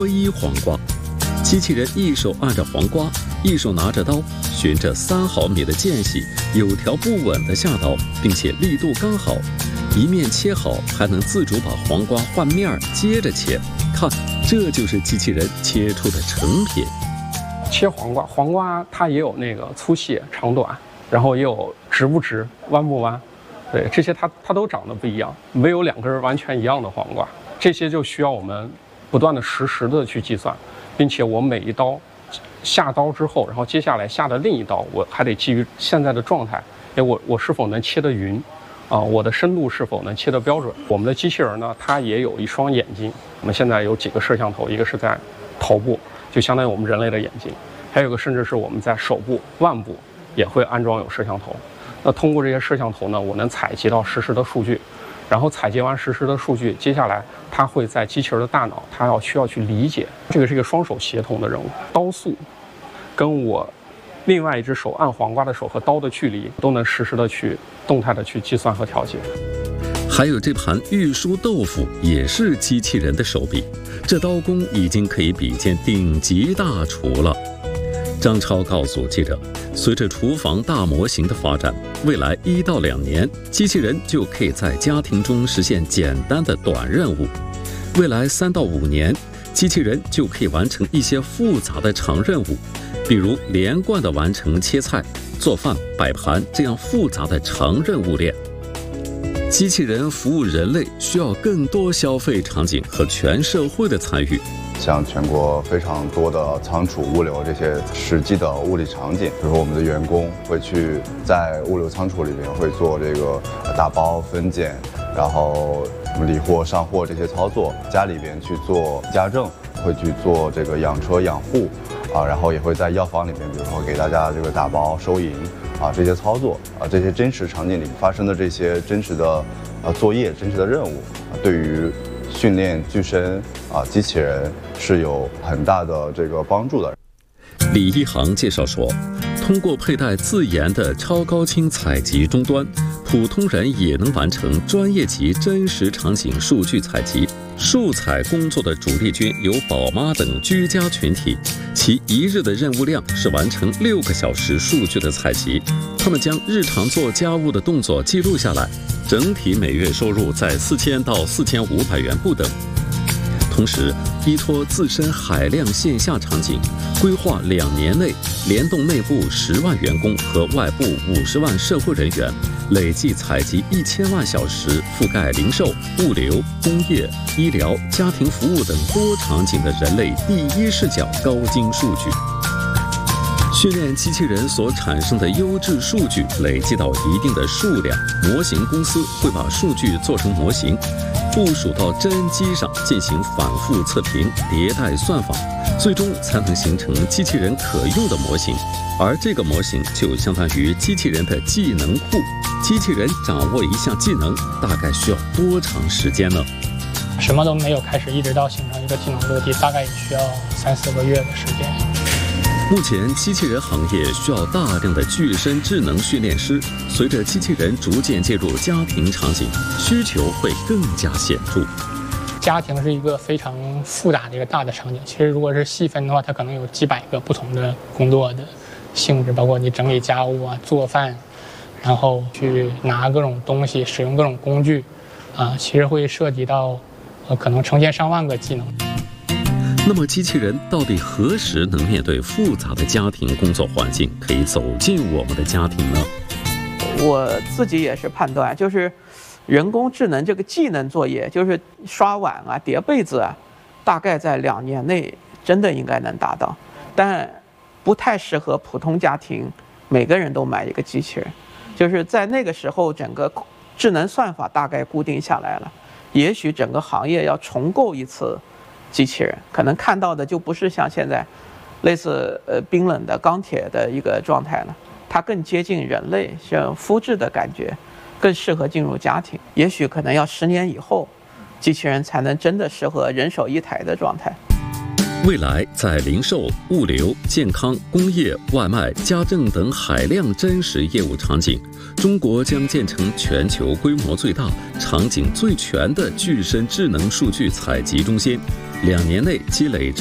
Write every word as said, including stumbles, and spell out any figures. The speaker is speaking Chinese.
一黄瓜。机器人一手按着黄瓜，一手拿着刀，循着三毫米的间隙，有条不紊地下刀，并且力度刚好，一面切好，还能自主把黄瓜换面儿，接着切。看，这就是机器人切出的成品。 切黄瓜，黄瓜它也有那个粗细、长短，然后也有直不直、弯不弯，对，这些它它都长得不一样，没有两根完全一样的黄瓜。这些就需要我们不断的实时的去计算。并且我每一刀下刀之后，然后接下来下的另一刀，我还得基于现在的状态，哎，我我是否能切得匀，啊，我的深度是否能切得标准？我们的机器人呢，它也有一双眼睛。我们现在有几个摄像头，一个是在头部，就相当于我们人类的眼睛，还有一个甚至是我们在手部、腕部也会安装有摄像头。那通过这些摄像头呢，我能采集到实时的数据。然后采集完实时的数据，接下来它会在机器人的大脑，它要需要去理解，这个是一个双手协同的任务。刀速跟我另外一只手按黄瓜的手和刀的距离，都能实时的去动态的去计算和调节。 还有这盘玉酥豆腐也是机器人的手笔，这刀工已经可以比肩顶级大厨了。张超告诉记者，随着厨房大模型的发展，未来一到两年，机器人就可以在家庭中实现简单的短任务；未来三到五年，机器人就可以完成一些复杂的长任务，比如连贯地完成切菜、做饭、摆盘这样复杂的长任务链。机器人服务人类需要更多消费场景和全社会的参与。 像全国非常多的仓储物流这些实际的物理场景，比如说我们的员工会去在物流仓储里面会做这个打包分拣，然后理货上货这些操作，家里边去做家政，会去做这个养车养护啊，然后也会在药房里面，比如说给大家这个打包收银啊这些操作啊，这些真实场景里发生的这些真实的呃作业、真实的任务，啊、对于训练具身啊机器人是有很大的这个帮助的。 李一航介绍说，通过佩戴自研的超高清采集终端，普通人也能完成专业级真实场景数据采集。数采工作的主力军有宝妈等居家群体，其一日的任务量是完成六个小时数据的采集。他们将日常做家务的动作记录下来，整体每月收入在四千到四千五百元不等。同时，依托自身海量线下场景，规划两年内联动内部十万员工和外部五十万社会人员，累计采集一千万小时，覆盖零售、物流、工业、医疗、家庭服务等多场景的人类第一视角高精数据。训练机器人所产生的优质数据累积到一定的数量，模型公司会把数据做成模型，部署到真人机上进行反复测评、迭代算法，最终才能形成机器人可用的模型。而这个模型就相当于机器人的技能库。机器人掌握一项技能大概需要多长时间呢？ 什么都没有开始，一直到形成一个技能落地，大概也需要三四个月的时间。 目前，机器人行业需要大量的具身智能训练师。随着机器人逐渐介入家庭场景，需求会更加显著。 家庭是一个非常复杂的一个大的场景，其实如果是细分的话，它可能有几百个不同的工作的性质，包括你整理家务啊、做饭，然后去拿各种东西、使用各种工具，啊，其实会涉及到呃可能成千上万个技能。 那么机器人到底何时能面对复杂的家庭工作环境，可以走进我们的家庭呢？ 我自己也是判断，就是人工智能这个技能作业，就是刷碗啊、叠被子啊，大概在两年内真的应该能达到，但不太适合普通家庭每个人都买一个机器人。就是在那个时候，整个智能算法大概固定下来了，也许整个行业要重构一次机器人，可能看到的就不是像现在类似呃冰冷的钢铁的一个状态了，它更接近人类，像肤质的感觉，更适合进入家庭。也许可能要十年以后，机器人才能真的适合人手一台的状态。 未来在零售、物流、健康、工业、外卖、家政等海量真实业务场景，中国将建成全球规模最大、场景最全的具身智能数据采集中心。两年内积累